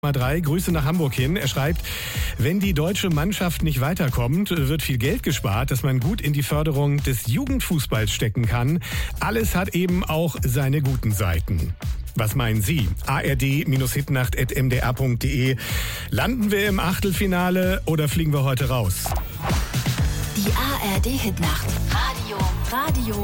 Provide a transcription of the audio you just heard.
101,3. Grüße nach Hamburg hin. Er schreibt, wenn die deutsche Mannschaft nicht weiterkommt, wird viel Geld gespart, das man gut in die Förderung des Jugendfußballs stecken kann. Alles hat eben auch seine guten Seiten. Was meinen Sie? ard-hitnacht@mdr.de. Landen wir im Achtelfinale oder fliegen wir heute raus? Die ARD Hitnacht. Radio.